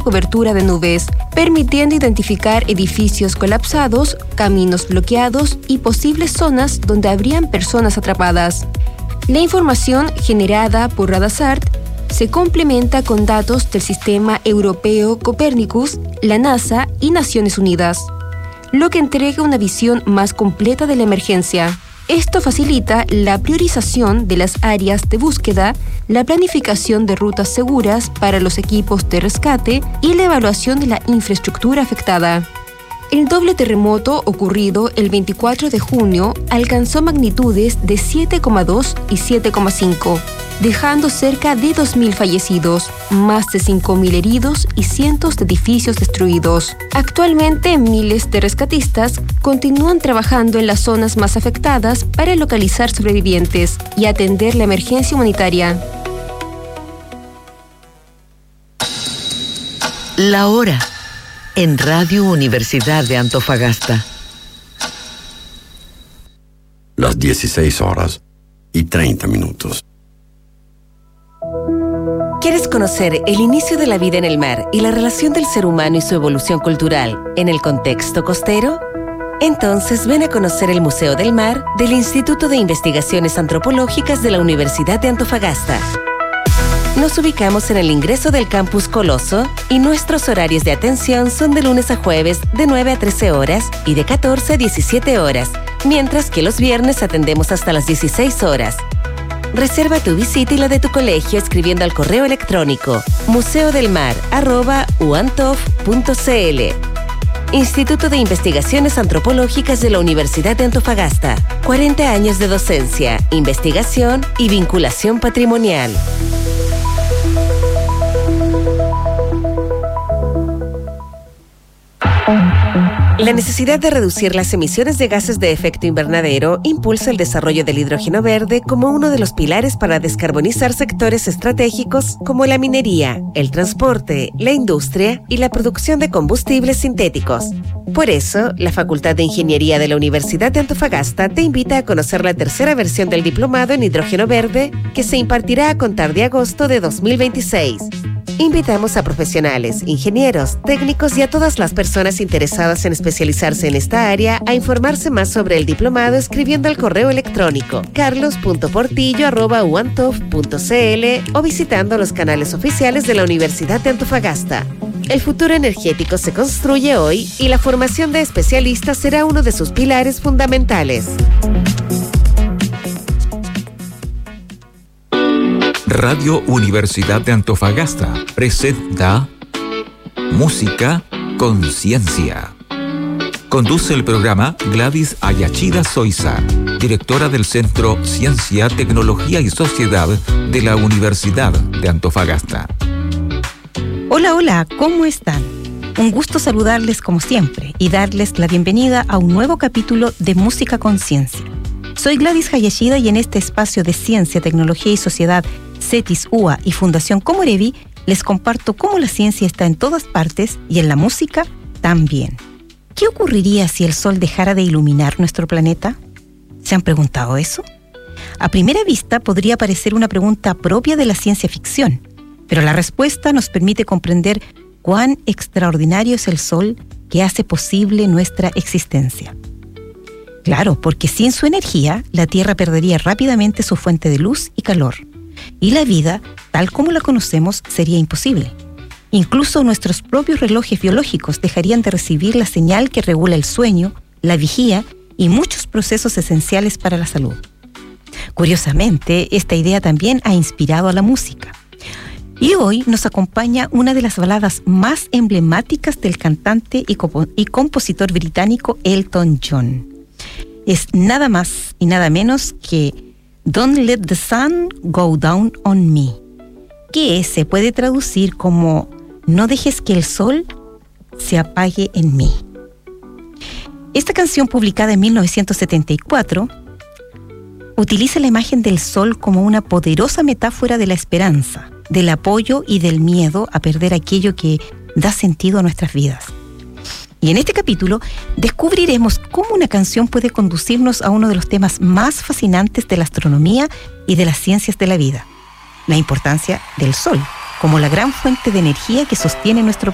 cobertura de nubes, permitiendo identificar edificios colapsados, caminos bloqueados y posibles zonas donde habrían personas atrapadas. La información generada por Radasat se complementa con datos del Sistema Europeo Copernicus, la NASA y Naciones Unidas, lo que entrega una visión más completa de la emergencia. Esto facilita la priorización de las áreas de búsqueda, la planificación de rutas seguras para los equipos de rescate y la evaluación de la infraestructura afectada. El doble terremoto ocurrido el 24 de junio alcanzó magnitudes de 7,2 y 7,5, dejando cerca de 2.000 fallecidos, más de 5.000 heridos y cientos de edificios destruidos. Actualmente, miles de rescatistas continúan trabajando en las zonas más afectadas para localizar sobrevivientes y atender la emergencia humanitaria. La hora en Radio Universidad de Antofagasta. Las 16:30. ¿Quieres conocer el inicio de la vida en el mar y la relación del ser humano y su evolución cultural en el contexto costero? Entonces ven a conocer el Museo del Mar del Instituto de Investigaciones Antropológicas de la Universidad de Antofagasta. Nos ubicamos en el ingreso del Campus Coloso y nuestros horarios de atención son de lunes a jueves de 9 a 13 horas y de 14 a 17 horas, mientras que los viernes atendemos hasta las 16 horas. Reserva tu visita y la de tu colegio escribiendo al correo electrónico museodelmar@uantof.cl. Instituto de Investigaciones Antropológicas de la Universidad de Antofagasta. 40 años de docencia, investigación y vinculación patrimonial. La necesidad de reducir las emisiones de gases de efecto invernadero impulsa el desarrollo del hidrógeno verde como uno de los pilares para descarbonizar sectores estratégicos como la minería, el transporte, la industria y la producción de combustibles sintéticos. Por eso, la Facultad de Ingeniería de la Universidad de Antofagasta te invita a conocer la tercera versión del diplomado en hidrógeno verde que se impartirá a contar de agosto de 2026. Invitamos a profesionales, ingenieros, técnicos y a todas las personas interesadas en especializarse en esta área a informarse más sobre el diplomado escribiendo al correo electrónico carlos.portillo@uantof.cl o visitando los canales oficiales de la Universidad de Antofagasta. El futuro energético se construye hoy y la formación de especialistas será uno de sus pilares fundamentales. Radio Universidad de Antofagasta presenta Música Conciencia. Conduce el programa Gladys Ayachida Soiza, directora del Centro Ciencia, Tecnología y Sociedad de la Universidad de Antofagasta. Hola, ¿cómo están? Un gusto saludarles como siempre y darles la bienvenida a un nuevo capítulo de Música Conciencia. Soy Gladys Ayachida y en este espacio de Ciencia, Tecnología y Sociedad, CETIS, UA y Fundación Comorevi, les comparto cómo la ciencia está en todas partes y en la música también. ¿Qué ocurriría si el sol dejara de iluminar nuestro planeta? ¿Se han preguntado eso? A primera vista podría parecer una pregunta propia de la ciencia ficción, pero la respuesta nos permite comprender cuán extraordinario es el sol que hace posible nuestra existencia. Claro, porque sin su energía, la Tierra perdería rápidamente su fuente de luz y calor, y la vida, tal como la conocemos, sería imposible. Incluso nuestros propios relojes biológicos dejarían de recibir la señal que regula el sueño, la vigía y muchos procesos esenciales para la salud. Curiosamente, esta idea también ha inspirado a la música. Y hoy nos acompaña una de las baladas más emblemáticas del cantante y compositor británico Elton John. Es nada más y nada menos que Don't Let the Sun Go Down on Me, que se puede traducir como No dejes que el sol se apague en mí. Esta canción, publicada en 1974, utiliza la imagen del sol como una poderosa metáfora de la esperanza, del apoyo y del miedo a perder aquello que da sentido a nuestras vidas. Y en este capítulo descubriremos cómo una canción puede conducirnos a uno de los temas más fascinantes de la astronomía y de las ciencias de la vida: la importancia del sol como la gran fuente de energía que sostiene nuestro